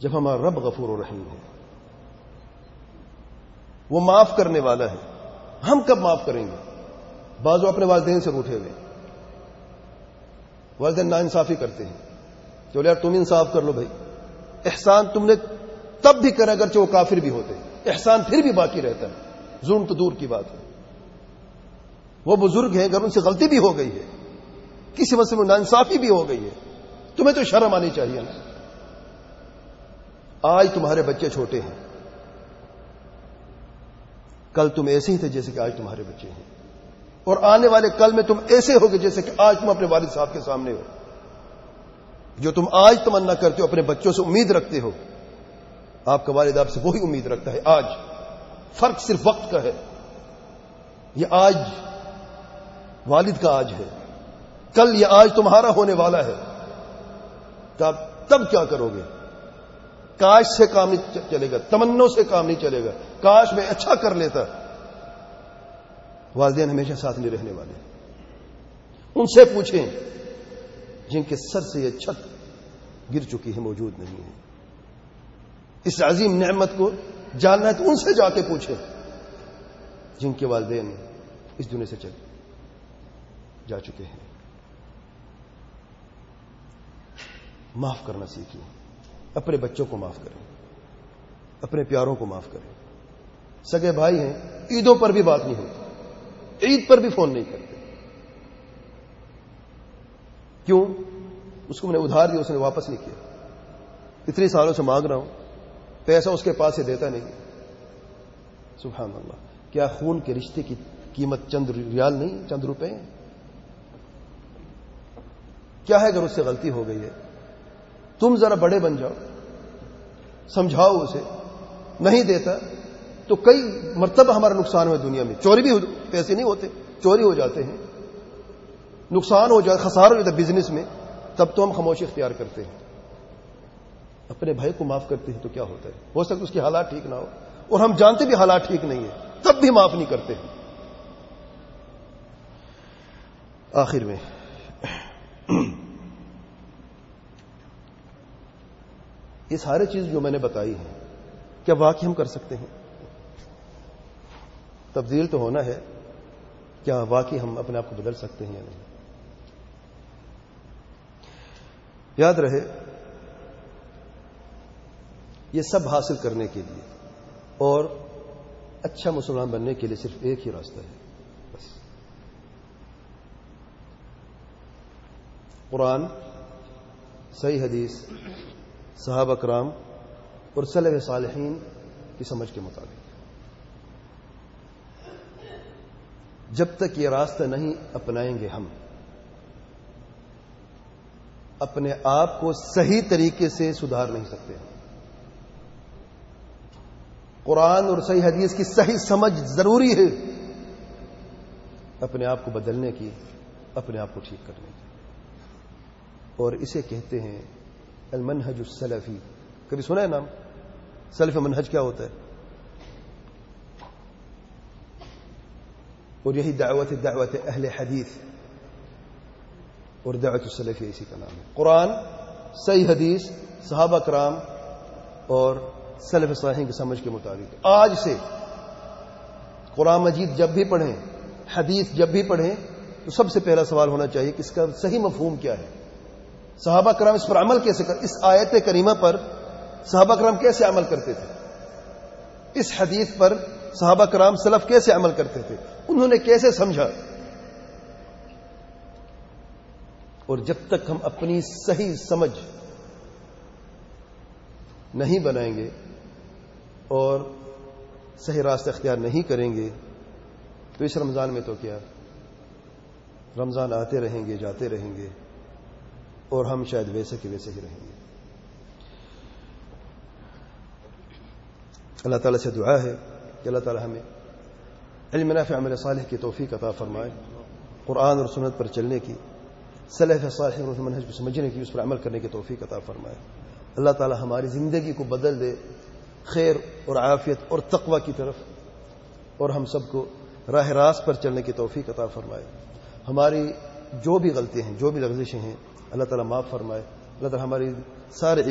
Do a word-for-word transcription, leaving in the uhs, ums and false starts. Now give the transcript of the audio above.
جب ہمارا رب غفور و رحیم ہے، وہ معاف کرنے والا ہے، ہم کب معاف کریں گے؟ بعض اپنے والدین سے روٹھے ہوئے، والدین ناانصافی کرتے ہیں، چلو یار تم انصاف کر لو بھائی، احسان تم نے تب بھی کرا اگرچہ وہ کافر بھی ہوتے، احسان پھر بھی باقی رہتا ہے، ظلم تو دور کی بات ہے۔ وہ بزرگ ہیں، اگر ان سے غلطی بھی ہو گئی ہے، کسی مسئلے میں ناانصافی بھی ہو گئی ہے، تمہیں تو شرم آنی چاہیے نا۔ آج تمہارے بچے چھوٹے ہیں، کل تم ایسے ہی تھے جیسے کہ آج تمہارے بچے ہیں، اور آنے والے کل میں تم ایسے ہوگے جیسے کہ آج تم اپنے والد صاحب کے سامنے ہو۔ جو تم آج تمنا کرتے ہو، اپنے بچوں سے امید رکھتے ہو، آپ کا والد آپ سے وہی امید رکھتا ہے آج۔ فرق صرف وقت کا ہے، یہ آج والد کا آج ہے، کل یہ آج تمہارا ہونے والا ہے۔ تب کیا کرو گے؟ کاش سے کام نہیں چلے گا، تمنوں سے کام نہیں چلے گا، کاش میں اچھا کر لیتا۔ والدین ہمیشہ ساتھ نہیں رہنے والے، ان سے پوچھیں جن کے سر سے یہ چھت گر چکی ہے، موجود نہیں ہے۔ اس عظیم نعمت کو جاننا ہے تو ان سے جا کے پوچھیں جن کے والدین اس دنیا سے چلے جا چکے ہیں۔ معاف کرنا سیکھیں، اپنے بچوں کو معاف کریں، اپنے پیاروں کو معاف کریں۔ سگے بھائی ہیں، عیدوں پر بھی بات نہیں ہوتی، عید پر بھی فون نہیں کرتے، کیوں؟ اس کو میں نے ادھار دیا، اس نے واپس نہیں کیا، اتنے سالوں سے مانگ رہا ہوں، پیسہ اس کے پاس سے دیتا نہیں۔ سبحان اللہ، کیا خون کے رشتے کی قیمت چند ریال نہیں، چند روپے ہیں؟ کیا ہے اگر اس سے غلطی ہو گئی ہے؟ تم ذرا بڑے بن جاؤ، سمجھاؤ اسے، نہیں دیتا تو کئی مرتبہ ہمارا نقصان ہوا دنیا میں، چوری بھی پیسے نہیں ہوتے، چوری ہو جاتے ہیں، نقصان ہو جاتا، خسارہ ہو جاتا بزنس میں، تب تو ہم خاموشی اختیار کرتے ہیں۔ اپنے بھائی کو معاف کرتے ہیں تو کیا ہوتا ہے؟ ہو سکتا ہے اس کی حالات ٹھیک نہ ہو، اور ہم جانتے بھی حالات ٹھیک نہیں ہے، تب بھی معاف نہیں کرتے ہیں۔ آخر میں یہ سارے چیز جو میں نے بتائی ہیں، کیا واقعی ہم کر سکتے ہیں؟ تبدیل تو ہونا ہے، کیا واقعی ہم اپنے آپ کو بدل سکتے ہیں یا نہیں؟ یاد رہے، یہ سب حاصل کرنے کے لیے اور اچھا مسلمان بننے کے لیے صرف ایک ہی راستہ ہے، بس قرآن، صحیح حدیث، صحابہ کرام اور سلف صالحین کی سمجھ کے مطابق۔ جب تک یہ راستہ نہیں اپنائیں گے، ہم اپنے آپ کو صحیح طریقے سے سدھار نہیں سکتے۔ قرآن اور صحیح حدیث کی صحیح سمجھ ضروری ہے اپنے آپ کو بدلنے کی، اپنے آپ کو ٹھیک کرنے کی، اور اسے کہتے ہیں المنہج السلفی۔ کبھی سنا ہے نام؟ سلف منہج کیا ہوتا ہے؟ اور یہی دعوت دعوت اہل حدیث اور دعوت السلفی اسی کا نام ہے۔ قرآن، صحیح حدیث، صحابہ کرام اور سلف صالحین کی سمجھ کے مطابق۔ آج سے قرآن مجید جب بھی پڑھیں، حدیث جب بھی پڑھیں، تو سب سے پہلا سوال ہونا چاہیے کہ اس کا صحیح مفہوم کیا ہے، صحابہ کرام اس پر عمل کیسے کر، اس آیت کریمہ پر صحابہ کرام کیسے عمل کرتے تھے، اس حدیث پر صحابہ کرام سلف کیسے عمل کرتے تھے، انہوں نے کیسے سمجھا۔ اور جب تک ہم اپنی صحیح سمجھ نہیں بنائیں گے اور صحیح راستہ اختیار نہیں کریں گے، تو اس رمضان میں تو کیا، رمضان آتے رہیں گے، جاتے رہیں گے، اور ہم شاید ویسے کے ویسے ہی رہیں گے۔ اللہ تعالیٰ سے دعا ہے کہ اللہ تعالیٰ ہمیں علم نافع عمل صالح کی توفیق عطا فرمائے، قرآن اور سنت پر چلنے کی، سلف صالح اور منہج کو سمجھنے کی، اس پر عمل کرنے کی توفیق عطا فرمائے۔ اللہ تعالیٰ ہماری زندگی کو بدل دے خیر اور عافیت اور تقوی کی طرف، اور ہم سب کو راہ راست پر چلنے کی توفیق عطا فرمائے۔ ہماری جو بھی غلطیاں ہیں، جو بھی لغزشیں ہیں، اللہ تعالیٰ معاف فرمائے۔ اللہ تعالیٰ ہماری سارے